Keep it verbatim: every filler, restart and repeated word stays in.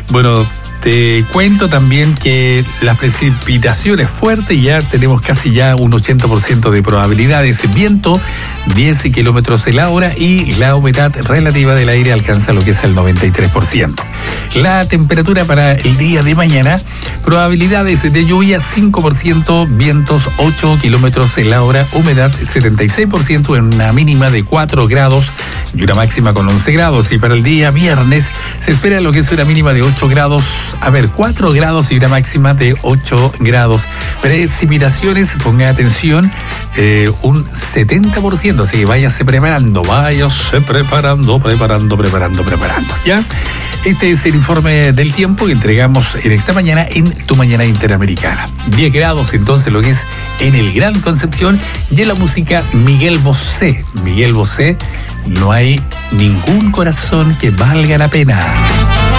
Bueno, te cuento también que las precipitaciones fuertes, ya tenemos casi ya un ochenta por ciento de probabilidades, viento diez kilómetros en la hora y la humedad relativa del aire alcanza lo que es el noventa y tres por ciento. La temperatura para el día de mañana, probabilidades de lluvia cinco por ciento, vientos ocho kilómetros en la hora, humedad setenta y seis por ciento en una mínima de cuatro grados y una máxima con once grados. Y para el día viernes se espera lo que es una mínima de ocho grados, a ver, cuatro grados y una máxima de ocho grados. Precipitaciones, ponga atención, eh, un setenta por ciento, así que váyase preparando, váyase preparando, preparando, preparando, preparando, ¿ya? Este es el informe del tiempo que entregamos en esta mañana en Tu Mañana Interamericana. diez grados entonces lo que es en el Gran Concepción, y en la música Miguel Bosé. Miguel Bosé, no hay ningún corazón que valga la pena.